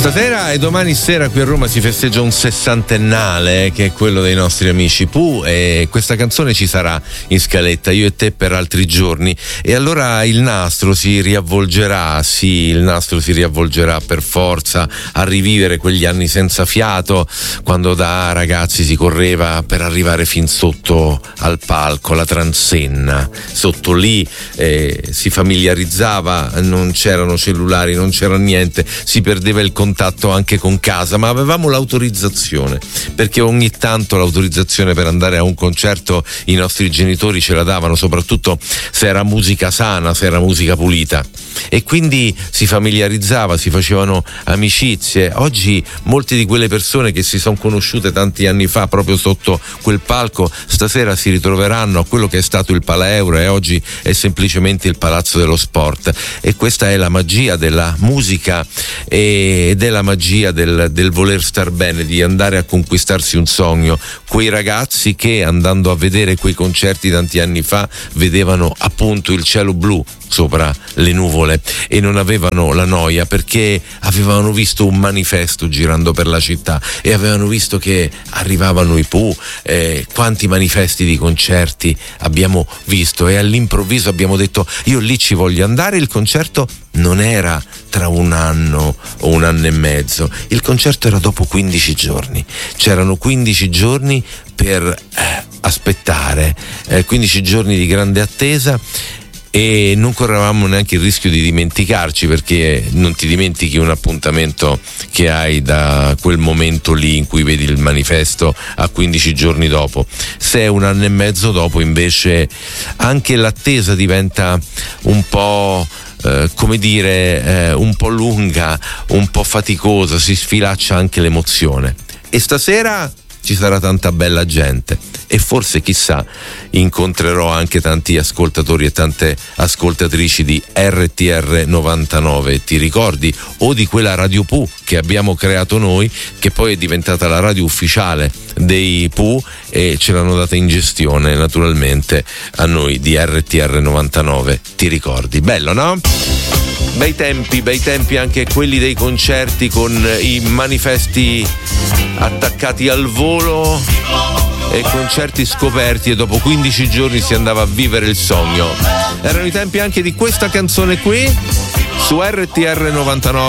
Stasera e domani sera qui a Roma si festeggia un sessantennale, che è quello dei nostri amici Pooh, e questa canzone ci sarà in scaletta, Io e te per altri giorni, e allora il nastro si riavvolgerà per forza a rivivere quegli anni senza fiato, quando da ragazzi si correva per arrivare fin sotto al palco, la transenna, sotto lì si familiarizzava, non c'erano cellulari, non c'era niente, si perdeva il contatto anche con casa, ma avevamo l'autorizzazione, perché ogni tanto l'autorizzazione per andare a un concerto i nostri genitori ce la davano, soprattutto se era musica sana, se era musica pulita, e quindi si familiarizzava, si facevano amicizie. Oggi molte di quelle persone che si sono conosciute tanti anni fa proprio sotto quel palco stasera si ritroveranno a quello che è stato il Palaeuro, e oggi è semplicemente il Palazzo dello Sport, e questa è la magia della musica e della magia del voler star bene, di andare a conquistarsi un sogno. Quei ragazzi che, andando a vedere quei concerti tanti anni fa, vedevano appunto il cielo blu sopra le nuvole e non avevano la noia, perché avevano visto un manifesto girando per la città e avevano visto che arrivavano i Pooh. Quanti manifesti di concerti abbiamo visto, e all'improvviso abbiamo detto: io lì ci voglio andare. Il concerto non era tra un anno o un anno e mezzo, il concerto era dopo 15 giorni. C'erano 15 giorni per aspettare, 15 giorni di grande attesa, e non correvamo neanche il rischio di dimenticarci, perché non ti dimentichi un appuntamento che hai da quel momento lì in cui vedi il manifesto a 15 giorni dopo. Se è un anno e mezzo dopo, invece, anche l'attesa diventa un po' un po' lunga, un po' faticosa, si sfilaccia anche l'emozione. E stasera ci sarà tanta bella gente, e forse, chissà, incontrerò anche tanti ascoltatori e tante ascoltatrici di RTR 99, ti ricordi? O di quella Radio Pooh che abbiamo creato noi, che poi è diventata la radio ufficiale dei Pooh, e ce l'hanno data in gestione naturalmente a noi di RTR 99, ti ricordi? Bello, no? Bei tempi anche quelli dei concerti, con i manifesti attaccati al volo e concerti scoperti, e dopo 15 giorni si andava a vivere il sogno. Erano i tempi anche di questa canzone qui su RTR 99.